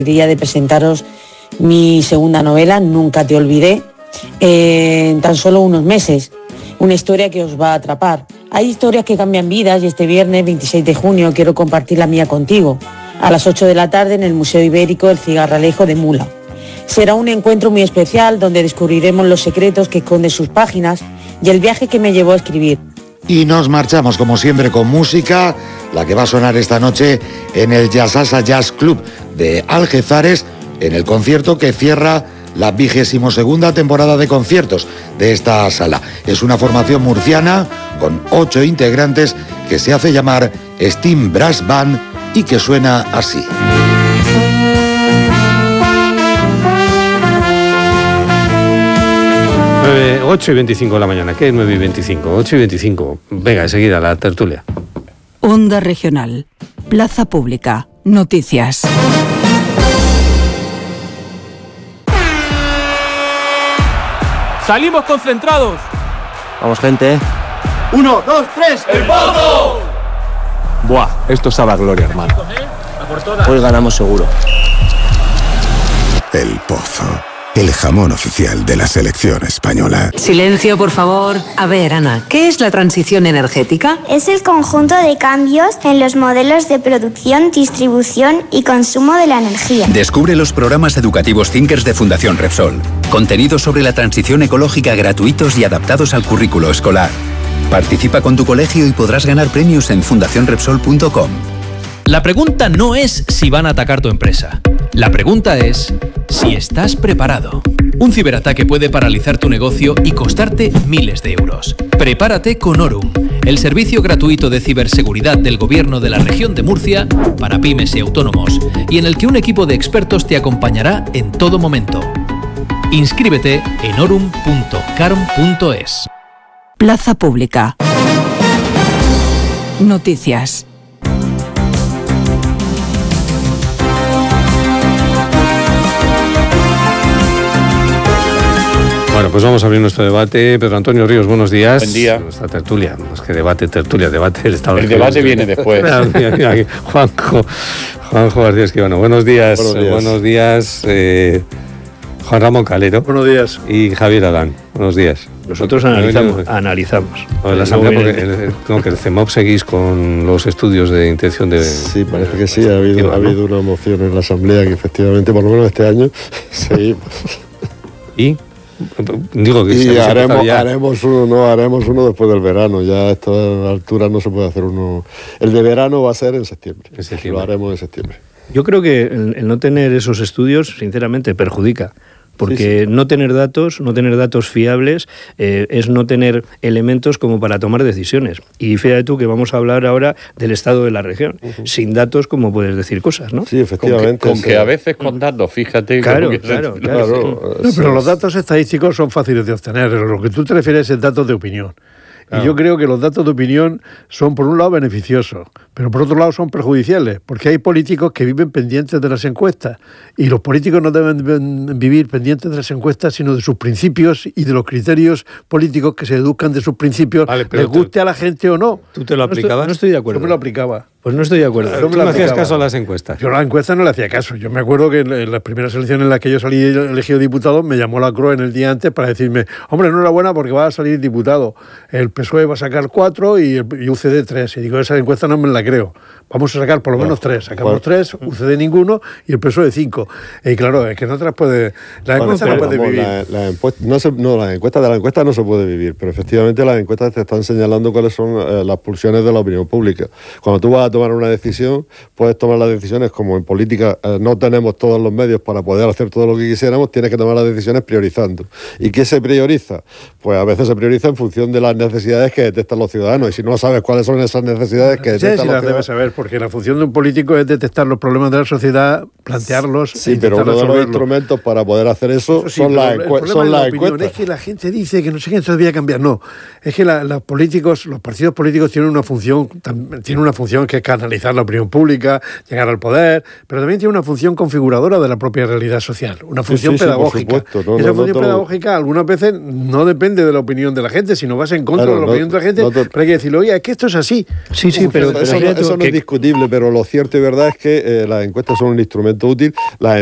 alegría de presentaros mi segunda novela, Nunca te olvidé, en tan solo unos meses. Una historia que os va a atrapar. Hay historias que cambian vidas y este viernes 26 de junio quiero compartir la mía contigo, a las 8 de la tarde en el Museo Ibérico El Cigarralejo de Mula. Será un encuentro muy especial donde descubriremos los secretos que esconden sus páginas y el viaje que me llevó a escribir. Y nos marchamos como siempre con música, la que va a sonar esta noche en el Jazzasa Jazz Club de Algeciras, en el concierto que cierra la 22ª temporada de conciertos de esta sala. Es una formación murciana con 8 integrantes que se hace llamar Steam Brass Band y que suena así. 8:25 de la mañana. ¿Qué es 9:25? 8:25. Venga, enseguida la tertulia. Onda Regional. Plaza Pública. Noticias. ¡Salimos concentrados! Vamos, gente. 1, 2, 3, ¡el Pozo! Buah, esto sabe a gloria, hermano. Hoy ganamos seguro. El Pozo, el jamón oficial de la selección española. Silencio, por favor. A ver, Ana, ¿qué es la transición energética? Es el conjunto de cambios en los modelos de producción, distribución y consumo de la energía. Descubre los programas educativos Thinkers de Fundación Repsol. Contenidos sobre la transición ecológica gratuitos y adaptados al currículo escolar. Participa con tu colegio y podrás ganar premios en fundacionrepsol.com. La pregunta no es si van a atacar tu empresa. La pregunta es si estás preparado. Un ciberataque puede paralizar tu negocio y costarte miles de euros. Prepárate con Orum, el servicio gratuito de ciberseguridad del Gobierno de la Región de Murcia para pymes y autónomos, y en el que un equipo de expertos te acompañará en todo momento. Inscríbete en orum.carm.es. Plaza Pública. Noticias. Bueno, pues vamos a abrir nuestro debate. Pedro Antonio Ríos, buenos días. Buen día. Nuestra tertulia. No es que debate, tertulia, debate. El debate viene después. Mira, Juanjo García Esquivano, buenos días. Buenos días. Juan Ramón Calero. Buenos días. Y Javier Adán. Buenos días. Nosotros analizamos. La asamblea, porque el CEMOP seguís con los estudios de intención de... Sí, parece que sí. Ha habido una moción en la asamblea que efectivamente, por lo menos este año, seguimos. ¿Y? Digo que y haremos uno después del verano. Ya a esta altura no se puede hacer uno. El de verano va a ser en septiembre. Lo haremos en septiembre. Yo creo que el no tener esos estudios, sinceramente, perjudica. Porque no tener datos fiables es no tener elementos como para tomar decisiones. Y fíjate tú que vamos a hablar ahora del estado de la región. Sin datos, ¿cómo puedes decir cosas, no? Sí, efectivamente. Con que a veces con datos, fíjate. Claro. No, pero los datos estadísticos son fáciles de obtener. Lo que tú te refieres es datos de opinión. Y yo creo que los datos de opinión son, por un lado, beneficiosos, pero por otro lado son perjudiciales, porque hay políticos que viven pendientes de las encuestas, y los políticos no deben vivir pendientes de las encuestas, sino de sus principios y de los criterios políticos que se deduzcan de sus principios, les guste a la gente o no. ¿Tú te lo aplicabas? No estoy de acuerdo. Yo me lo aplicaba. Pues no estoy de acuerdo. ¿Tú no hacías caso a las encuestas? Yo a las encuestas no le hacía caso. Yo me acuerdo que en las primeras elecciones en las que yo salí elegido diputado, me llamó la CROE en el día antes para decirme: hombre, enhorabuena porque vas a salir diputado. El PSOE va a sacar 4 y UCD 3. Y digo, esa encuesta no me la creo. Vamos a sacar por lo menos 3. Sacamos 3, UCD ninguno y el PSOE 5. Y claro, es que no te las puede... La encuesta no puede vivir. La encuesta de la encuesta no se puede vivir, pero efectivamente las encuestas te están señalando cuáles son las pulsiones de la opinión pública. Cuando tú vas a tomar una decisión, puedes tomar las decisiones, como en política no tenemos todos los medios para poder hacer todo lo que quisiéramos, tienes que tomar las decisiones priorizando. ¿Y qué se prioriza? Pues a veces se prioriza en función de las necesidades que detectan los ciudadanos, y si no sabes cuáles son esas necesidades que detectan los ciudadanos... debes saber, porque la función de un político es detectar los problemas de la sociedad, plantearlos... Sí, pero uno de los instrumentos para poder hacer eso son las encuestas. Es que la gente dice que no sé qué debía cambiar. No, es que los partidos políticos tienen una función que es canalizar la opinión pública, llegar al poder, pero también tiene una función configuradora de la propia realidad social, una función pedagógica. Por supuesto. Esa función pedagógica algunas veces no depende de la opinión de la gente, sino vas en contra de la opinión de la gente, pero hay que decirle, oye, es que esto es así. Sí, pero eso no es discutible, pero lo cierto y verdad es que las encuestas son un instrumento útil.